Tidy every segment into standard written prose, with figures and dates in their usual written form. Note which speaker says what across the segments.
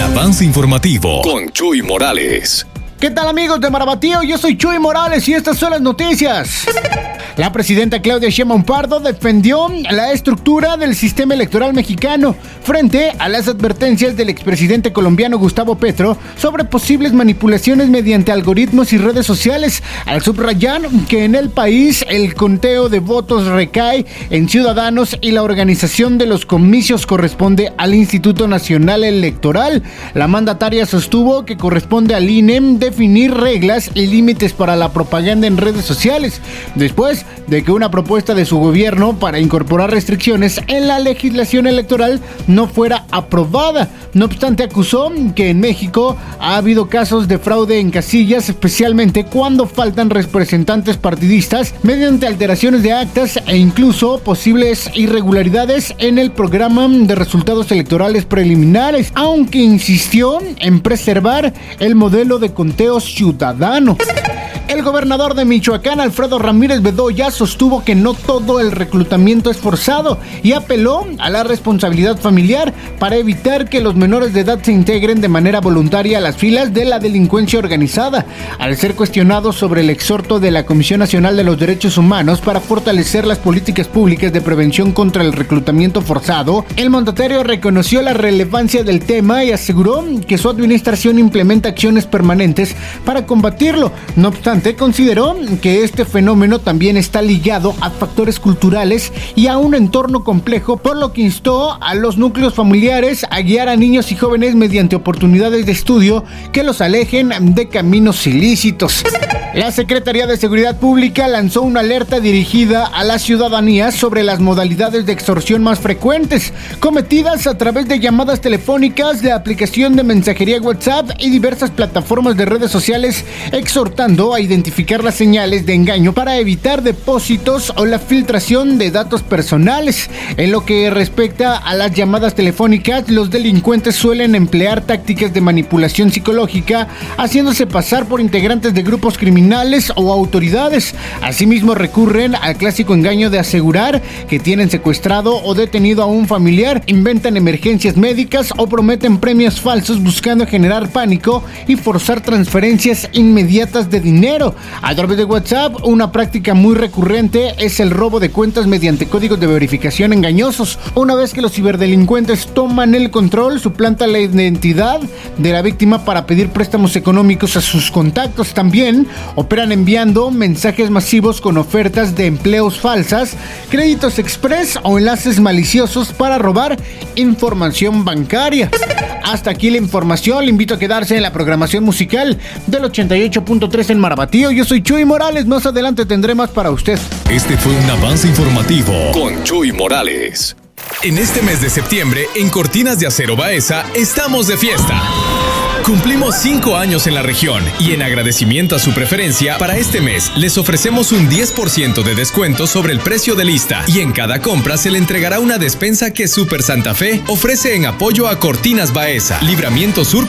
Speaker 1: avance informativo con Chuy Morales.
Speaker 2: ¿Qué tal, amigos de Marabatío? Yo soy Chuy Morales y estas son las noticias. La presidenta Claudia Sheinbaum Pardo defendió la estructura del sistema electoral mexicano frente a las advertencias del expresidente colombiano Gustavo Petro sobre posibles manipulaciones mediante algoritmos y redes sociales, al subrayar que en el país el conteo de votos recae en ciudadanos y la organización de los comicios corresponde al Instituto Nacional Electoral. La mandataria sostuvo que corresponde al INE definir reglas y límites para la propaganda en redes sociales, después de que una propuesta de su gobierno para incorporar restricciones en la legislación electoral no fuera aprobada. No obstante, acusó que en México ha habido casos de fraude en casillas, especialmente cuando faltan representantes partidistas mediante alteraciones de actas e incluso posibles irregularidades en el programa de resultados electorales preliminares, aunque insistió en preservar el modelo de conteo ciudadano. El gobernador de Michoacán, Alfredo Ramírez Bedoya, sostuvo que no todo el reclutamiento es forzado y apeló a la responsabilidad familiar para evitar que los menores de edad se integren de manera voluntaria a las filas de la delincuencia organizada. Al ser cuestionado sobre el exhorto de la Comisión Nacional de los Derechos Humanos para fortalecer las políticas públicas de prevención contra el reclutamiento forzado, el mandatario reconoció la relevancia del tema y aseguró que su administración implementa acciones permanentes para combatirlo. No obstante, consideró que este fenómeno también está ligado a factores culturales y a un entorno complejo, por lo que instó a los núcleos familiares a guiar a niños y jóvenes mediante oportunidades de estudio que los alejen de caminos ilícitos. La Secretaría de Seguridad Pública lanzó una alerta dirigida a la ciudadanía sobre las modalidades de extorsión más frecuentes, cometidas a través de llamadas telefónicas, de aplicación de mensajería WhatsApp y diversas plataformas de redes sociales, exhortando a identificar las señales de engaño para evitar depósitos o la filtración de datos personales. En lo que respecta a las llamadas telefónicas, los delincuentes suelen emplear tácticas de manipulación psicológica, haciéndose pasar por integrantes de grupos criminales o autoridades. Asimismo, recurren al clásico engaño de asegurar que tienen secuestrado o detenido a un familiar, inventan emergencias médicas o prometen premios falsos buscando generar pánico y forzar transferencias inmediatas de dinero. A través de WhatsApp, una práctica muy recurrente es el robo de cuentas mediante códigos de verificación engañosos. Una vez que los ciberdelincuentes toman el control, suplantan la identidad de la víctima para pedir préstamos económicos a sus contactos. También operan enviando mensajes masivos con ofertas de empleos falsas, créditos express o enlaces maliciosos para robar información bancaria. Hasta aquí la información. Le invito a quedarse en la programación musical del 88.3 en Marabatío. Yo soy Chuy Morales. Más adelante tendré más para usted.
Speaker 1: Este fue un avance informativo con Chuy Morales. En este mes de septiembre, en Cortinas de Acero Baeza, estamos de fiesta. Cumplimos 5 años en la región y en agradecimiento a su preferencia, para este mes les ofrecemos un 10% de descuento sobre el precio de lista y en cada compra se le entregará una despensa que Super Santa Fe ofrece en apoyo a Cortinas Baeza, Libramiento Sur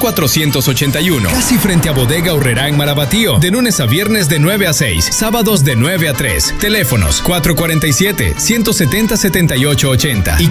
Speaker 1: 481, casi frente a Bodega Aurrerá en Marabatío, de lunes a viernes de 9 a 6, sábados de 9 a 3. Teléfonos 447-170-7880 y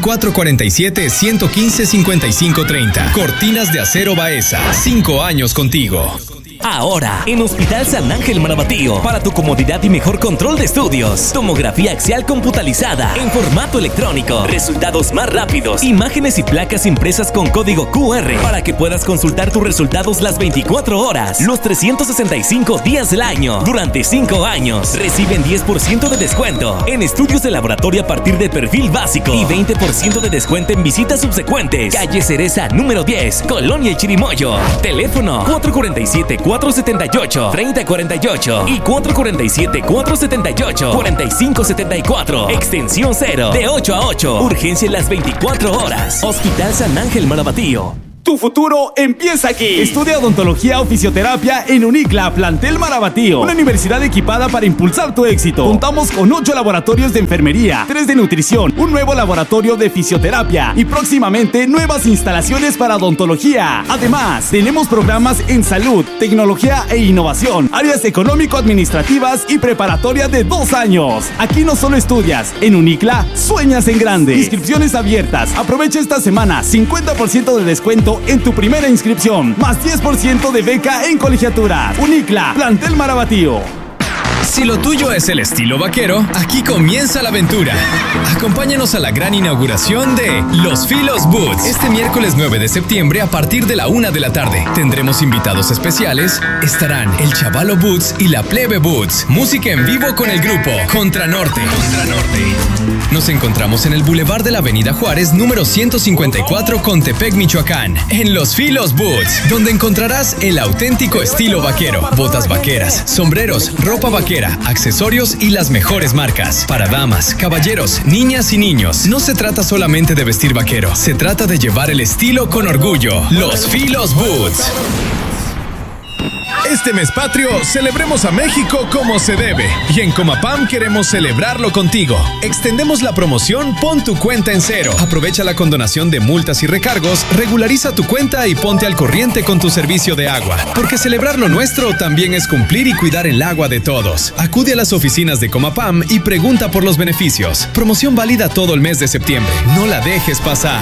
Speaker 1: 447-115-5530. Cortinas de Acero Baeza. 5 años contigo.
Speaker 3: Ahora, en Hospital San Ángel Marabatío, para tu comodidad y mejor control de estudios. Tomografía axial computalizada en formato electrónico. Resultados más rápidos. Imágenes y placas impresas con código QR para que puedas consultar tus resultados las 24 horas, los 365 días del año. Durante 5 años, reciben 10% de descuento en estudios de laboratorio a partir de perfil básico y 20% de descuento en visitas subsecuentes. Calle Cereza, número 10, Colonia y Chirimoyo. Teléfono 447-478-3048 y 447-478-4574. Extensión 0, de 8 a 8. Urgencia en las 24 horas. Hospital San Ángel Marabatío.
Speaker 4: Tu futuro empieza aquí. Estudia odontología o fisioterapia en Unicla, plantel Marabatío. Una universidad equipada para impulsar tu éxito. Contamos con 8 laboratorios de enfermería, 3 de nutrición, un nuevo laboratorio de fisioterapia y próximamente nuevas instalaciones para odontología. Además, tenemos programas en salud, tecnología e innovación, áreas económico-administrativas y preparatoria de 2 años. Aquí no solo estudias, en Unicla sueñas en grande. Inscripciones abiertas. Aprovecha esta semana, 50% de descuento Marabatío en tu primera inscripción. Más 10% de beca en colegiaturas. Unicla, plantel Marabatío.
Speaker 1: Si lo tuyo es el estilo vaquero, aquí comienza la aventura. Acompáñanos a la gran inauguración de Los Filos Boots. Este miércoles 9 de septiembre a partir de la 1 de la tarde. Tendremos invitados especiales. Estarán el Chavalo Boots y la Plebe Boots. Música en vivo con el grupo Contra Norte. Nos encontramos en el Boulevard de la Avenida Juárez, número 154, Contepec, Michoacán. En Los Filos Boots, donde encontrarás el auténtico estilo vaquero. Botas vaqueras, sombreros, ropa vaquera, accesorios y las mejores marcas. Para damas, caballeros, niñas y niños. No se trata solamente de vestir vaquero, se trata de llevar el estilo con orgullo. Los Filos Boots. Este mes patrio, celebremos a México como se debe. Y en Comapam queremos celebrarlo contigo. Extendemos la promoción Pon tu cuenta en cero. Aprovecha la condonación de multas y recargos, regulariza tu cuenta y ponte al corriente con tu servicio de agua. Porque celebrar lo nuestro también es cumplir y cuidar el agua de todos. Acude a las oficinas de Comapam y pregunta por los beneficios. Promoción válida todo el mes de septiembre. No la dejes pasar.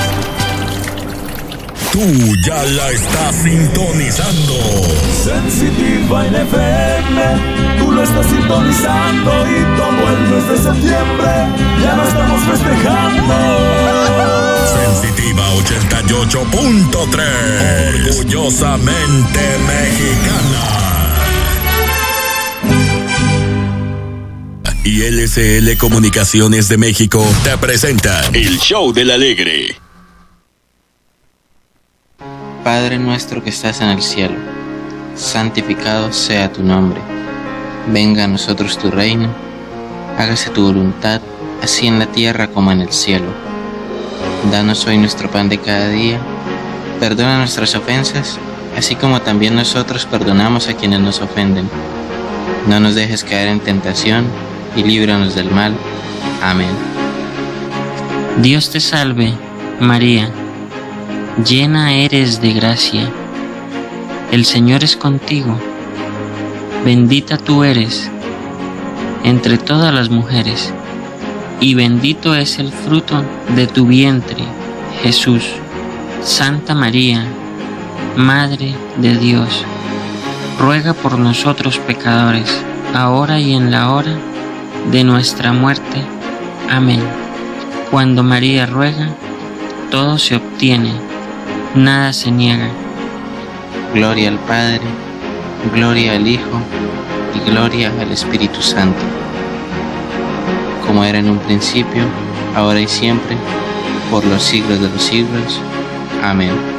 Speaker 5: Tú ya la estás sintonizando.
Speaker 6: Sensitiva en FM, tú lo estás sintonizando y todo el mes de septiembre ya lo estamos festejando.
Speaker 5: Sensitiva 88.3, orgullosamente mexicana. Y LSL Comunicaciones de México te presenta el Show del Alegre.
Speaker 7: Padre nuestro que estás en el cielo, santificado sea tu nombre. Venga a nosotros tu reino, hágase tu voluntad, así en la tierra como en el cielo. Danos hoy nuestro pan de cada día, perdona nuestras ofensas, así como también nosotros perdonamos a quienes nos ofenden. No nos dejes caer en tentación y líbranos del mal. Amén.
Speaker 8: Dios te salve, María. Llena eres de gracia, el Señor es contigo, bendita tú eres entre todas las mujeres, y bendito es el fruto de tu vientre, Jesús. Santa María, Madre de Dios, ruega por nosotros pecadores, ahora y en la hora de nuestra muerte. Amén. Cuando María ruega, todo se obtiene. Nada se niega.
Speaker 7: Gloria al Padre, gloria al Hijo y gloria al Espíritu Santo, como era en un principio, ahora y siempre, por los siglos de los siglos. Amén.